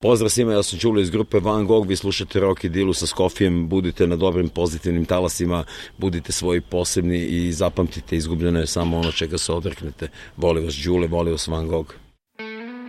Pozdrav svima, ja sam Đule iz grupe Van Gogh, vi slušate Rock i Dilu sa Skofijem, budite na dobrim pozitivnim talasima, budite svoji posebni i zapamtite, izgubljeno je samo ono čega se odreknete. Voli vas Đule, voli vas Van Gogh.